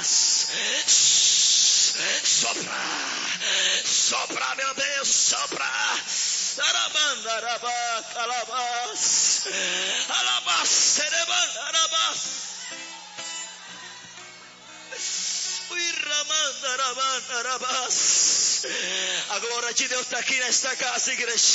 Sopra, meu Deus, sopra. Arabandaraba, calabas. Alabas, serebandaraba. A glória de Deus está aqui nesta casa, igreja.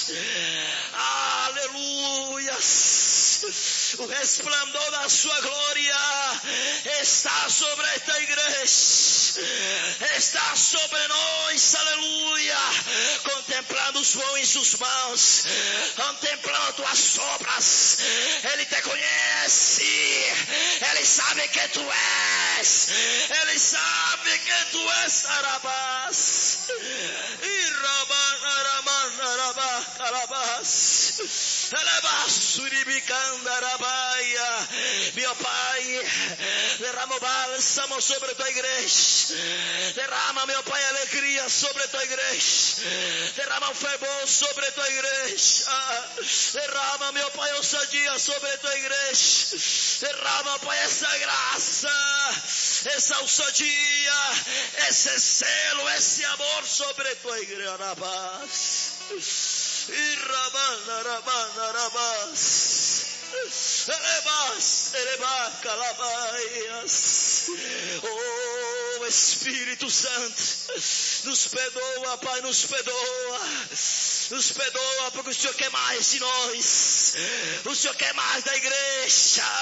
Aleluia. O resplendor da sua glória está sobre esta igreja, está sobre nós, aleluia. Contemplando os bons dos mãos, contemplando tuas obras. Ele te conhece, ele sabe que tu és, ele sabe que tu és, Arabás. E Rabanarabanarabá, Calabás. Meu Pai, derrama o bálsamo sobre a tua igreja. Derrama, meu Pai, alegria sobre a tua igreja. Derrama o fervor sobre a tua igreja. Derrama, meu Pai, ousadia sobre a tua igreja. Derrama, Pai, essa graça, essa ousadia, esse zelo, esse amor sobre a tua igreja. E Rabanarabas. Oh, Espírito Santo, nos perdoa, Pai, nos perdoa porque o Senhor quer mais de nós, o Senhor quer mais da igreja.